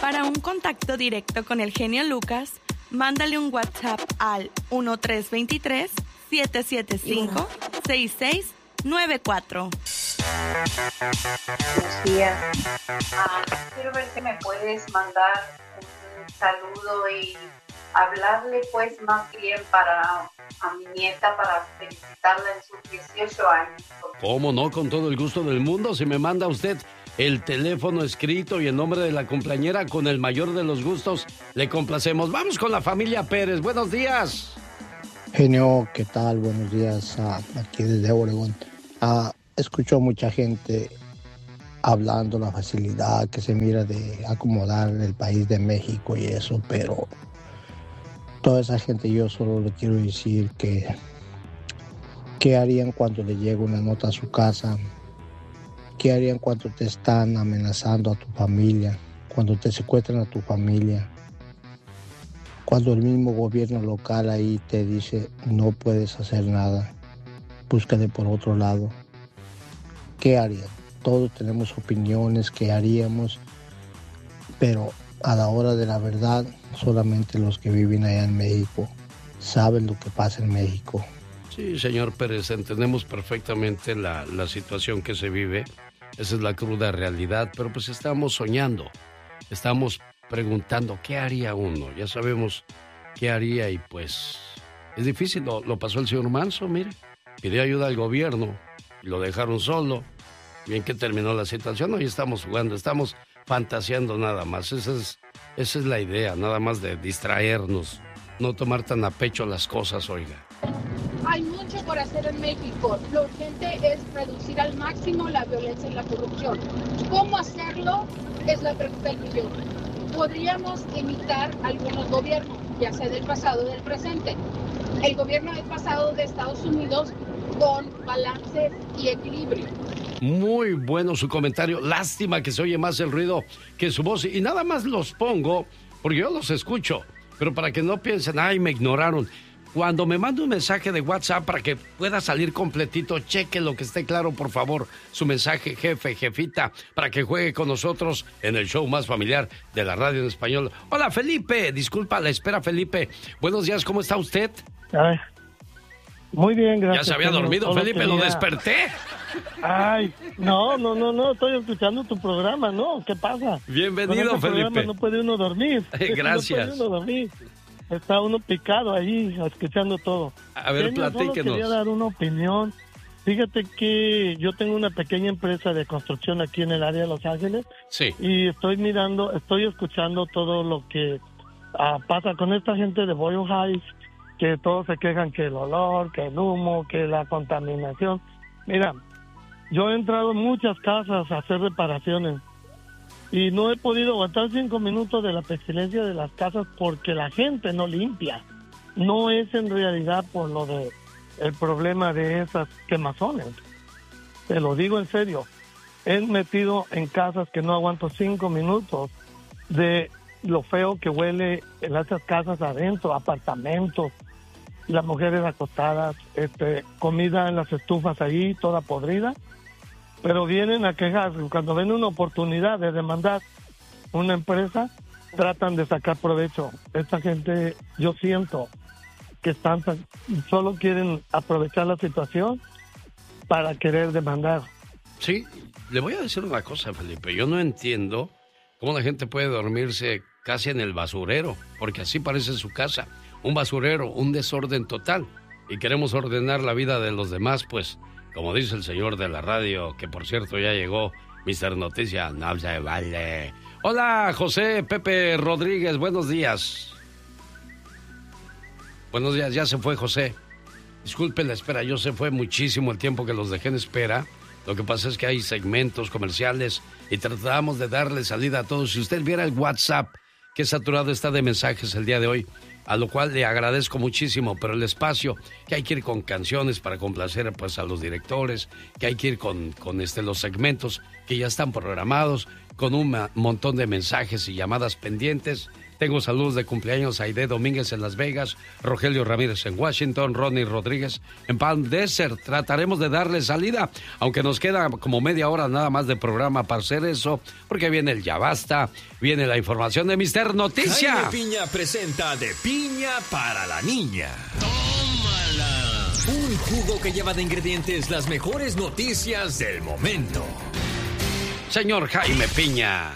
Para un contacto directo con el genio Lucas, mándale un WhatsApp al 1323-775-6694. Buenos días. Quiero ver si me puedes mandar un saludo y hablarle pues más bien a mi nieta para felicitarla en sus 18 años. ¿Cómo no? Con todo el gusto del mundo. Si me manda usted el teléfono escrito y el nombre de la cumpleañera, con el mayor de los gustos le complacemos. Vamos con la familia Pérez. Buenos días. Genio, ¿qué tal? Buenos días, aquí desde Oregón. Escucho a mucha gente hablando la facilidad que se mira de acomodar el país de México y eso, pero toda esa gente, yo solo le quiero decir que ¿qué harían cuando le llega una nota a su casa? ¿Qué harían cuando te están amenazando a tu familia? Cuando te secuestran a tu familia? Cuando el mismo gobierno local ahí te dice no puedes hacer nada, búscate por otro lado. ¿Qué harían? Todos tenemos opiniones, ¿qué haríamos? Pero a la hora de la verdad, solamente los que viven allá en México saben lo que pasa en México. Sí, señor Pérez, entendemos perfectamente la situación que se vive. Esa es la cruda realidad, pero pues estamos soñando, estamos preguntando qué haría uno. Ya sabemos qué haría y pues es difícil. Lo pasó el señor Manso, mire, pidió ayuda al gobierno y lo dejaron solo. Bien que terminó la situación, hoy estamos jugando, estamos fantaseando nada más. Esa es la idea, nada más de distraernos, no tomar tan a pecho las cosas, oiga. Hay mucho por hacer en México. Lo urgente es reducir al máximo la violencia y la corrupción. ¿Cómo hacerlo? Es la pregunta del millón. Podríamos imitar algunos gobiernos, ya sea del pasado o del presente. El gobierno del pasado de Estados Unidos con balance y equilibrio. Muy bueno su comentario. Lástima que se oye más el ruido que su voz. Y nada más los pongo porque yo los escucho. Pero para que no piensen, ay, me ignoraron. Cuando me mande un mensaje de WhatsApp para que pueda salir completito, cheque lo que esté claro, por favor. Su mensaje, jefe, jefita, para que juegue con nosotros en el show más familiar de la radio en español. Hola, Felipe. Disculpa la espera, Felipe. Buenos días, ¿cómo está usted? Ay, muy bien, gracias. ¿Ya se había dormido, Felipe? ¿Lo desperté? Ay, no, estoy escuchando tu programa, ¿no? ¿Qué pasa? Bienvenido, Felipe. No puede uno dormir. Gracias. No puede uno dormir. Está uno picado ahí, escuchando todo. A ver, platíquenos. Solo quería dar una opinión. Fíjate que yo tengo una pequeña empresa de construcción aquí en el área de Los Ángeles. Sí. Y estoy escuchando todo lo que pasa con esta gente de Boyle Heights, que todos se quejan que el olor, que el humo, que la contaminación. Mira, yo he entrado en muchas casas a hacer reparaciones y no he podido aguantar 5 minutos de la pestilencia de las casas porque la gente no limpia. No es en realidad por lo de el problema de esas quemazones. Te lo digo en serio. He metido en casas que no aguanto 5 minutos de lo feo que huele en esas casas adentro, apartamentos, las mujeres acostadas, comida en las estufas ahí, toda podrida. Pero vienen a quejarse. Cuando ven una oportunidad de demandar una empresa, tratan de sacar provecho. Esta gente, yo siento que solo quieren aprovechar la situación para querer demandar. Sí, le voy a decir una cosa, Felipe. Yo no entiendo cómo la gente puede dormirse casi en el basurero, porque así parece su casa. Un basurero, un desorden total. Y queremos ordenar la vida de los demás, pues... Como dice el señor de la radio, que por cierto ya llegó, Mr. Noticia, no se vale. Hola, José Pepe Rodríguez, buenos días. Buenos días, ya se fue José. Disculpen la espera, yo se fue muchísimo el tiempo que los dejé en espera. Lo que pasa es que hay segmentos comerciales y tratamos de darle salida a todos. Si usted viera el WhatsApp, qué saturado está de mensajes el día de hoy, a lo cual le agradezco muchísimo, pero el espacio, que hay que ir con canciones para complacer pues a los directores, que hay que ir con los segmentos que ya están programados, con un montón de mensajes y llamadas pendientes. Tengo saludos de cumpleaños a Aide Domínguez en Las Vegas, Rogelio Ramírez en Washington, Ronnie Rodríguez en Palm Desert. Trataremos de darle salida, aunque nos queda como media hora nada más de programa para hacer eso, porque viene el Ya Basta, viene la información de Mister Noticia. Jaime Piña presenta De Piña para la Niña. ¡Tómala! Un jugo que lleva de ingredientes las mejores noticias del momento. Señor Jaime Piña.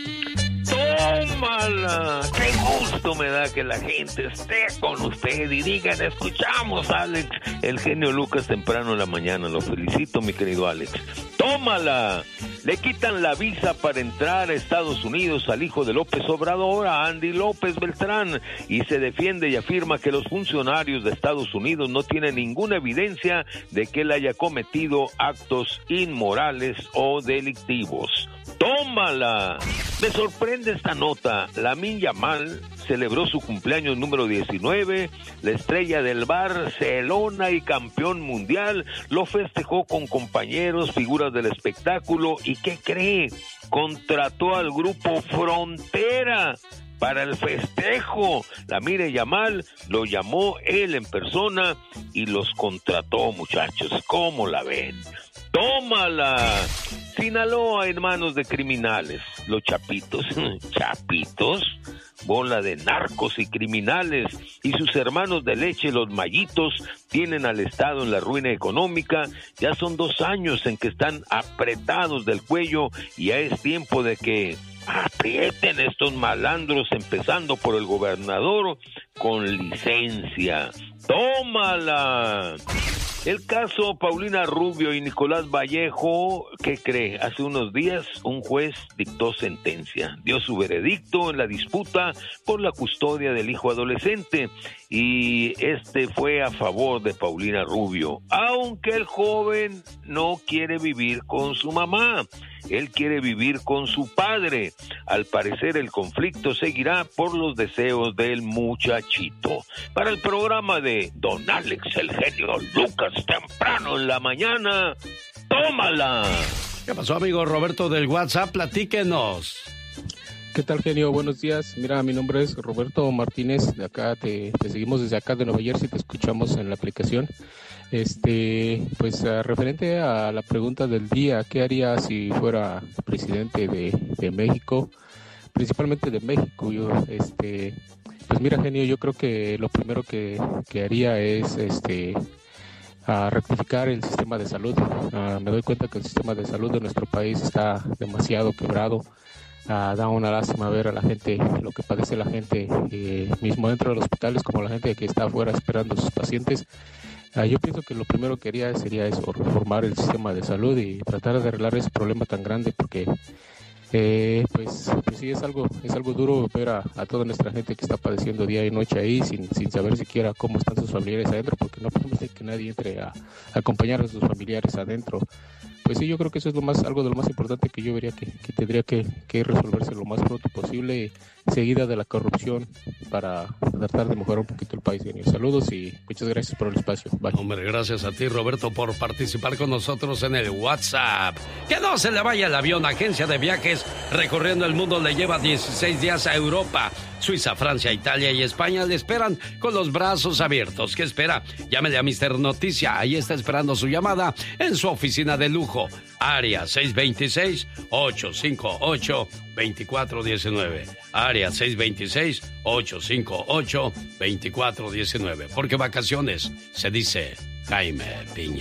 ¡Tómala! ¡Qué gusto me da que la gente esté con usted y digan, escuchamos a Alex, el genio Lucas temprano en la mañana! Lo felicito, mi querido Alex. ¡Tómala! Le quitan la visa para entrar a Estados Unidos al hijo de López Obrador, a Andy López Beltrán, y se defiende y afirma que los funcionarios de Estados Unidos no tienen ninguna evidencia de que él haya cometido actos inmorales o delictivos. ¡Tómala! Me sorprende esta nota. Lamine Yamal celebró su cumpleaños número 19, la estrella del Barcelona y campeón mundial, lo festejó con compañeros, figuras del espectáculo, y ¿qué cree? Contrató al grupo Frontera para el festejo. Lamine Yamal lo llamó él en persona y los contrató, muchachos. ¿Cómo la ven? ¡Tómala! Sinaloa en manos de criminales. Los chapitos, bola de narcos y criminales, y sus hermanos de leche, los Mayitos, tienen al Estado en la ruina económica. Ya son 2 años en que están apretados del cuello y ya es tiempo de que aprieten estos malandros, empezando por el gobernador con licencia. ¡Tómala! El caso Paulina Rubio y Nicolás Vallejo, ¿qué cree? Hace unos días un juez dictó sentencia, dio su veredicto en la disputa por la custodia del hijo adolescente, y fue a favor de Paulina Rubio, aunque el joven no quiere vivir con su mamá. Él quiere vivir con su padre. Al parecer el conflicto seguirá por los deseos del muchachito. Para el programa de Don Alex, el genio Lucas, temprano en la mañana, tómala. ¿Qué pasó, amigo Roberto del WhatsApp? Platíquenos. ¿Qué tal, genio? Buenos días. Mira, mi nombre es Roberto Martínez. De acá te seguimos desde acá de Nueva Jersey, te escuchamos en la aplicación. Pues referente a la pregunta del día, ¿qué haría si fuera presidente de México? Principalmente de México. Pues mira, genio, yo creo que lo primero que haría es a rectificar el sistema de salud. Me doy cuenta que el sistema de salud de nuestro país está demasiado quebrado. Da una lástima ver a la gente, lo que padece la gente, mismo dentro de los hospitales, como la gente que está afuera esperando a sus pacientes. Yo pienso que lo primero que haría sería eso, reformar el sistema de salud y tratar de arreglar ese problema tan grande, porque pues sí es algo duro ver a toda nuestra gente que está padeciendo día y noche ahí sin saber siquiera cómo están sus familiares adentro, porque no podemos dejar que nadie entre a acompañar a sus familiares adentro. Pues sí, yo creo que eso es algo de lo más importante que yo vería que tendría que resolverse lo más pronto posible, seguida de la corrupción, para tratar de mejorar un poquito el país. Saludos y muchas gracias por el espacio. Bye. Hombre, gracias a ti, Roberto, por participar con nosotros en el WhatsApp. Que no se le vaya el avión. Agencia de Viajes Recorriendo el Mundo le lleva 16 días a Europa, Suiza, Francia, Italia y España. Le esperan con los brazos abiertos. ¿Qué espera? Llámele a Mister Noticia. Ahí está esperando su llamada en su oficina de lujo. Área 626-858-2419. Área 626-858-2419. Porque vacaciones se dice Jaime Piña.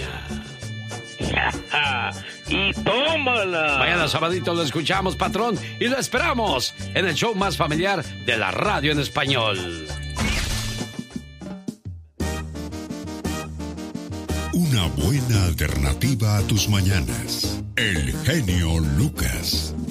Y tómala. Mañana sabadito lo escuchamos, patrón, y lo esperamos en el show más familiar de la radio en español. Una buena alternativa a tus mañanas. El genio Lucas.